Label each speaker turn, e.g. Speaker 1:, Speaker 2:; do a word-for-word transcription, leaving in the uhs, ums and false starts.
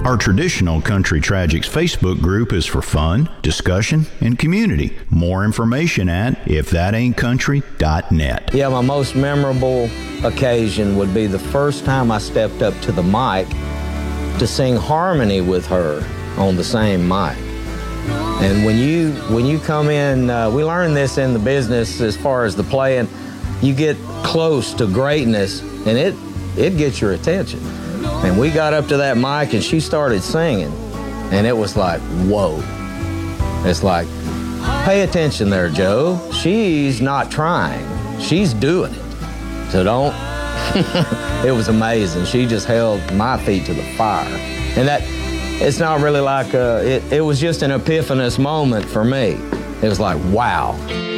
Speaker 1: Our traditional Country Tragics Facebook group is for fun, discussion, and community. More information at if that ain't country dot net.
Speaker 2: Yeah, my most memorable occasion would be the first time I stepped up to the mic to sing harmony with her on the same mic. And when you when you come in, uh, we learn this in the business as far as the playing, you get close to greatness and it it gets your attention. And we got up to that mic and she started singing and it was like, whoa. It's like, pay attention there, Joe. She's not trying. She's doing it. So don't. It was amazing. She just held my feet to the fire. And that, it's not really like, a, it, it was just an epiphanous moment for me. It was like, wow.